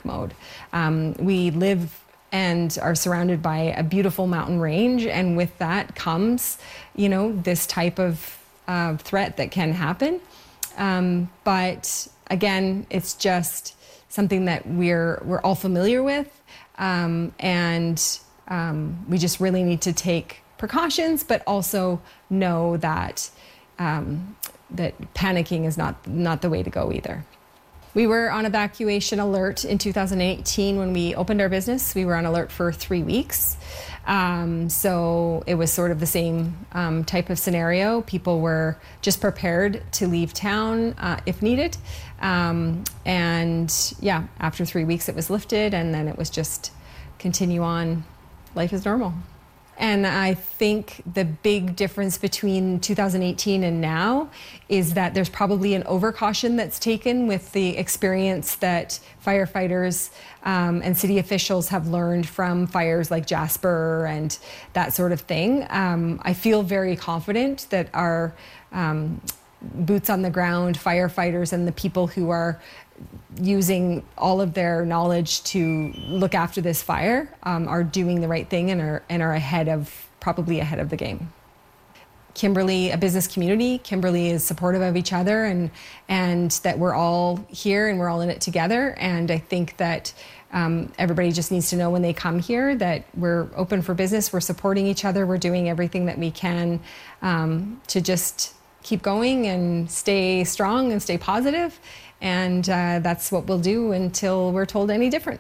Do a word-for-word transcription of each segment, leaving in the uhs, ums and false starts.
mode. Um, we live and are surrounded by a beautiful mountain range, and with that comes, you know, this type of uh, threat that can happen. Um, but again, it's just something that we're we're all familiar with, um, and um, we just really need to take precautions, but also know that um, that panicking is not not the way to go either. We were on evacuation alert in two thousand eighteen when we opened our business. We were on alert for three weeks. Um, so it was sort of the same um, type of scenario. People were just prepared to leave town uh, if needed. Um, and yeah, after three weeks it was lifted, and then it was just continue on, life as normal. And I think the big difference between two thousand eighteen and now is that there's probably an overcaution that's taken with the experience that firefighters um, and city officials have learned from fires like Jasper and that sort of thing. Um, I feel very confident that our um, boots on the ground firefighters and the people who are using all of their knowledge to look after this fire um, are doing the right thing and are and are ahead of probably ahead of the game. Kimberley, a business community, Kimberley is supportive of each other, and and that we're all here and we're all in it together. And I think that um, everybody just needs to know when they come here that we're open for business, we're supporting each other, we're doing everything that we can um, to just keep going and stay strong and stay positive. And uh, that's what we'll do until we're told any different.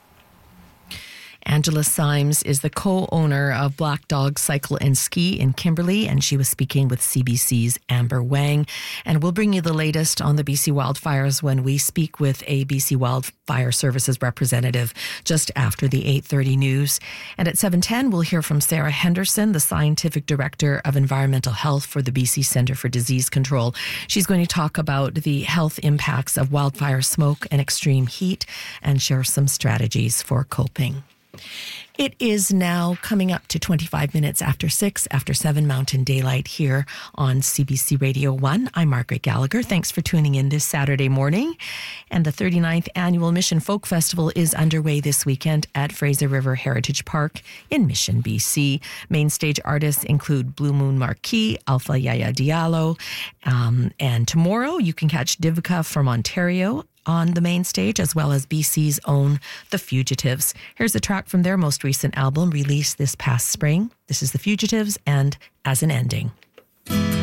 Angela Symes is the co-owner of Black Dog Cycle and Ski in Kimberley, and she was speaking with C B C's Amber Wang. And we'll bring you the latest on the B C wildfires when we speak with a B C Wildfire Services representative just after the eight thirty news. And at seven ten, we'll hear from Sarah Henderson, the Scientific Director of Environmental Health for the B C Centre for Disease Control. She's going to talk about the health impacts of wildfire smoke and extreme heat and share some strategies for coping. It is now coming up to twenty-five minutes after six, after seven Mountain Daylight here on C B C Radio one. I'm Margaret Gallagher. Thanks for tuning in this Saturday morning. And the thirty-ninth Annual Mission Folk Festival is underway this weekend at Fraser River Heritage Park in Mission, B C. Main stage artists include Blue Moon Marquee, Alpha Yaya Diallo. Um, and tomorrow you can catch Divika from Ontario on the main stage, as well as B C's own The Fugitives. Here's a track from their most recent album released this past spring. This is The Fugitives and As an Ending.